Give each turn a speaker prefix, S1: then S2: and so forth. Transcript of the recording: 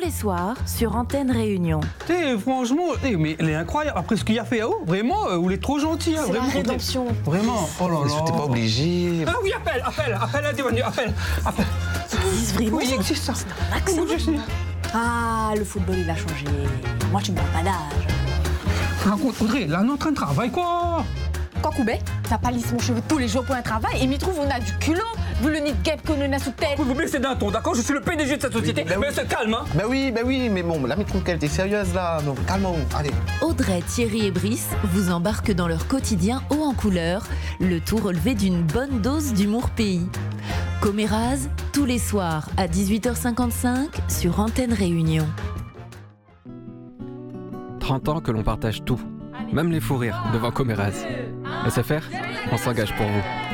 S1: les soirs sur Antenne Réunion.
S2: Franchement, mais elle est incroyable. Après ce qu'il a fait à haut, vraiment, il est trop gentil.
S3: C'est
S2: vraiment,
S3: la rédemption.
S2: Vraiment, oh là là.
S4: T'es pas obligé.
S2: Ah oui, appelle, Adéwani, appelle.
S3: Ça existe vraiment?
S2: Oui, il existe ça.
S3: Comment je sais? Ah, le football, il a changé. Moi, tu me parles pas d'âge.
S2: Raconte, Audrey, là, on est en train de travailler, quoi.
S3: Kokoubé, t'as pas lissé mon cheveu tous les jours pour un travail et m'y trouve on a du culot, vu le nid de guêpe qu'on a sous tête.
S2: Vous me baissez d'un ton, d'accord? Je suis le PDG de cette société,
S4: Oui,
S2: mais c'est calme, hein.
S4: Bah oui, mais bon, la trouve qu'elle était sérieuse là. Donc calme-vous, allez.
S1: Audrey, Thierry et Brice vous embarquent dans leur quotidien haut en couleur, le tout relevé d'une bonne dose d'humour pays. Coméraz, tous les soirs à 18h55 sur Antenne Réunion.
S5: 30 ans que l'on partage tout, même les fous rires devant Coméraz. SFR, on s'engage pour vous.